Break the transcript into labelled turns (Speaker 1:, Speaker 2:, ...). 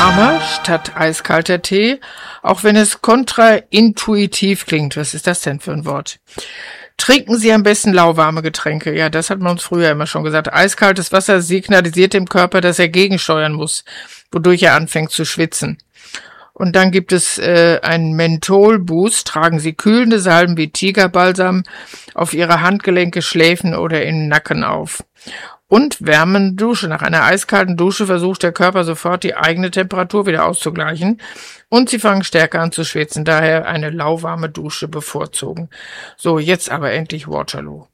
Speaker 1: lauwarmer statt eiskalter Tee, auch wenn es kontraintuitiv klingt. Was ist das denn für ein Wort? Trinken Sie am besten lauwarme Getränke. Ja, das hat man uns früher immer schon gesagt. Eiskaltes Wasser signalisiert dem Körper, dass er gegensteuern muss, wodurch er anfängt zu schwitzen. Und dann gibt es einen Menthol-Boost. Tragen Sie kühlende Salben wie Tigerbalsam auf Ihre Handgelenke, Schläfen oder in den Nacken auf. Und wärmende Dusche. Nach einer eiskalten Dusche versucht der Körper sofort die eigene Temperatur wieder auszugleichen und Sie fangen stärker an zu schwitzen. Daher eine lauwarme Dusche bevorzugen. So, jetzt aber endlich Waterloo.